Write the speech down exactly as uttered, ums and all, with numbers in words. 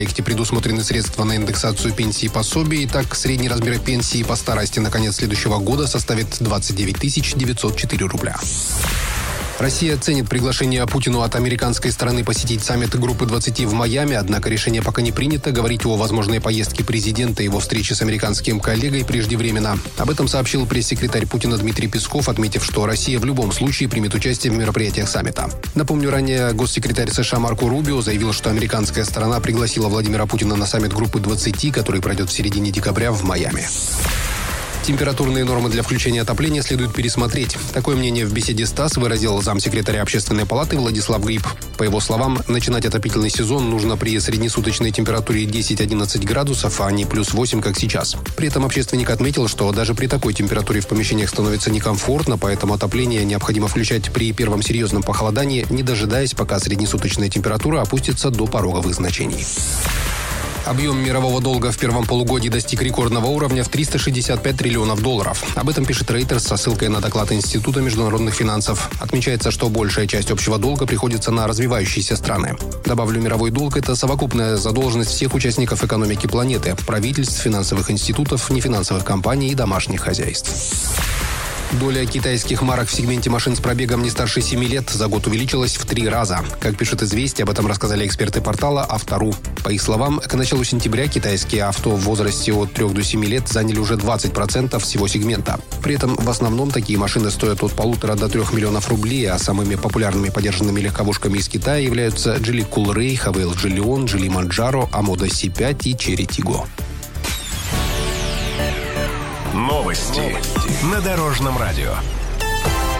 В проекте предусмотрены средства на индексацию пенсий и пособий. Так, средний размер пенсии по старости на конец следующего года составит двадцать девять тысяч девятьсот четыре рубля. Россия ценит приглашение Путину от американской стороны посетить саммит Группы двадцати в Майами, однако решение пока не принято. Говорить о возможной поездке президента и его встрече с американским коллегой преждевременно. Об этом сообщил пресс-секретарь Путина Дмитрий Песков, отметив, что Россия в любом случае примет участие в мероприятиях саммита. Напомню, ранее госсекретарь США Марко Рубио заявил, что американская сторона пригласила Владимира Путина на саммит Группы двадцати, который пройдет в середине декабря в Майами. Температурные нормы для включения отопления следует пересмотреть. Такое мнение в беседе с ТАСС выразил замсекретаря Общественной палаты Владислав Гриб. По его словам, начинать отопительный сезон нужно при среднесуточной температуре десять-одиннадцать градусов, а не плюс восемь, как сейчас. При этом общественник отметил, что даже при такой температуре в помещениях становится некомфортно, поэтому отопление необходимо включать при первом серьезном похолодании, не дожидаясь, пока среднесуточная температура опустится до пороговых значений. Объем мирового долга в первом полугодии достиг рекордного уровня в триста шестьдесят пять триллионов долларов. Об этом пишет Reuters со ссылкой на доклад Института международных финансов. Отмечается, что большая часть общего долга приходится на развивающиеся страны. Добавлю, мировой долг – это совокупная задолженность всех участников экономики планеты – правительств, финансовых институтов, нефинансовых компаний и домашних хозяйств. Доля китайских марок в сегменте машин с пробегом не старше семи лет за год увеличилась в три раза. Как пишет «Известия», об этом рассказали эксперты портала «Автору». По их словам, к началу сентября китайские авто в возрасте от трёх до семи лет заняли уже двадцать процентов всего сегмента. При этом в основном такие машины стоят от полутора до трех миллионов рублей, а самыми популярными подержанными легковушками из Китая являются Geely Coolray, Havail Leon, Geely Manjaro, Amoda си пять и Chery Tiggo. Новости на Дорожном радио.